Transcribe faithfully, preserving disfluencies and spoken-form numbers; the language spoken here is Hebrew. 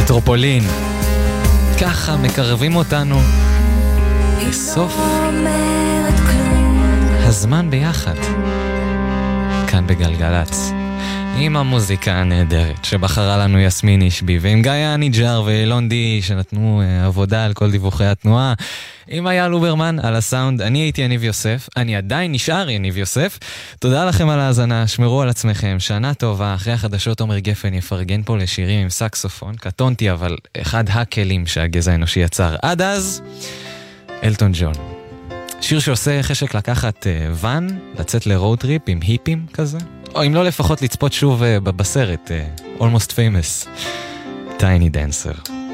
מטרופולין. ככה מקרבים אותנו לסוף הזמן ביחד. כאן בגלגלץ. עם המוזיקה הנהדרת שבחרה לנו יסמין אישבי, ועם גיא הניג'ר ואילון די שנתנו uh, עבודה על כל דיווחי התנועה, עם אייל לוברמן על הסאונד. אני הייתי יניב יוסף, אני עדיין נשאר יניב יוסף. תודה לכם על ההאזנה, שמרו על עצמכם, שנה טובה. אחרי החדשות עומר גפן יפרגן פה לשירים עם סקסופון, קטונתי אבל אחד הכלים שהגזע האנושי יצר. עד אז, אלטון ג'ון. שיר שעושה חשק לקחת uh, ון, לצאת לרוד טריפ עם היפים כזה, או אם לא לפחות לצפות שוב uh, בסרט uh, Almost Famous, Tiny Dancer.